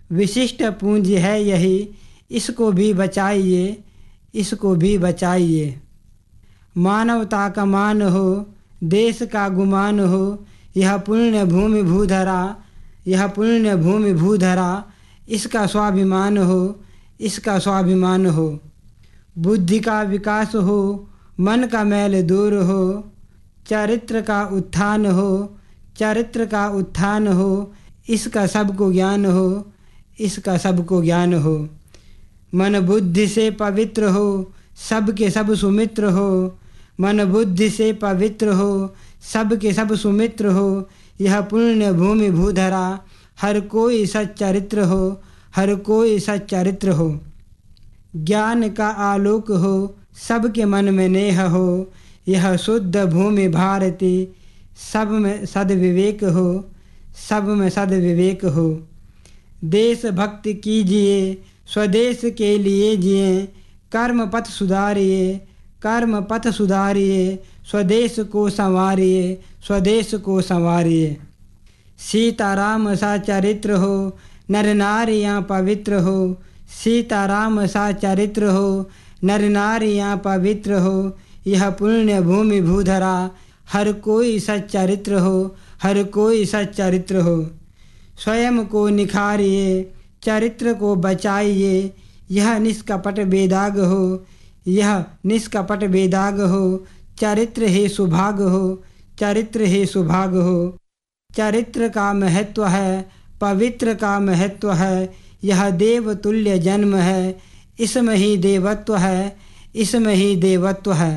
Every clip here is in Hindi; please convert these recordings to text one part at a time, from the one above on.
विशिष्ट पूंजी है यही, इसको भी बचाइए, इसको भी बचाइए। मानवता का मान हो, देश का गुमान हो, यह पुण्य भूमि भूधरा, यह पुण्य भूमि भूधरा, इसका स्वाभिमान हो, इसका स्वाभिमान हो। बुद्धि का विकास हो, मन का मैल दूर हो, चरित्र का उत्थान हो, चरित्र का उत्थान हो, इसका सबको ज्ञान हो, इसका सबको ज्ञान हो। मन बुद्धि से पवित्र हो, सबके सब सुमित्र हो, मन बुद्धि से पवित्र हो, सबके सब सुमित्र हो, यह पुण्य भूमि भूधरा, हर कोई सच्चरित्र हो, हर कोई सच्चरित्र हो। ज्ञान का आलोक हो, सबके मन में नेह हो, यह शुद्ध भूमि भारती, सब में सद्विवेक हो, सब में सद्विवेक हो। देश भक्ति कीजिए, स्वदेश के लिए जिए, कर्म पथ सुधारिए, कर्म पथ सुधारिए, स्वदेश को संवारिए, स्वदेश को संवारिए। सीताराम सा चरित्र हो, नर नारियाँ पवित्र हो, सीताराम सा चरित्र हो, नर नारियाँ पवित्र हो, यह पुण्य भूमि भूधरा, हर कोई सच्चरित्र हो, हर कोई सच्चरित्र हो। स्वयं को निखारिए, चरित्र को बचाइए, यह निष्कपट बेदाग हो, यह निष्कपट बेदाग हो, चरित्र ही सुभाग हो, चरित्र ही सुभाग हो। चरित्र का महत्व है, पवित्र का महत्व है, यह देवतुल्य जन्म है, इसमें ही देवत्व है, इसमें ही देवत्व है।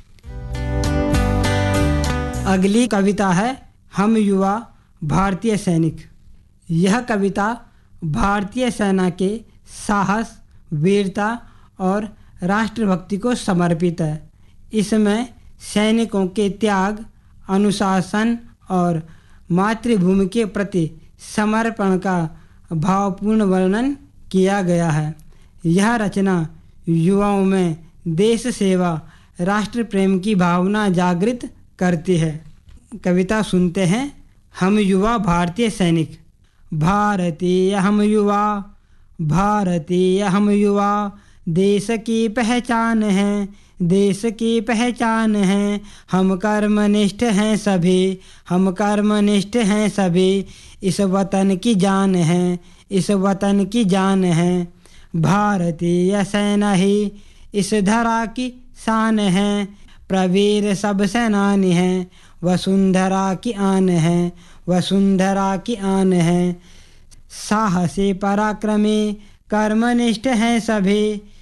अगली कविता है हम युवा भारतीय सैनिक। यह कविता भारतीय सेना के साहस, वीरता और राष्ट्रभक्ति को समर्पित है। इसमें सैनिकों के त्याग, अनुशासन और मातृभूमि के प्रति समर्पण का भावपूर्ण वर्णन किया गया है। यह रचना युवाओं में देश सेवा, राष्ट्र प्रेम की भावना जागृत करती है। कविता सुनते हैं। हम युवा भारतीय सैनिक। भारतीय हम युवा, भारतीय हम युवा, देश की पहचान है, देश की पहचान है। हम कर्मनिष्ठ हैं सभी, हम कर्मनिष्ठ हैं सभी, इस वतन की जान है, इस वतन की जान है। भारतीय सेना ही इस धरा की शान है, प्रवीर सब सेनानी हैं, वसुंधरा की आन है, वसुंधरा की आन है। साहसी पराक्रमी कर्मनिष्ठ हैं सभी,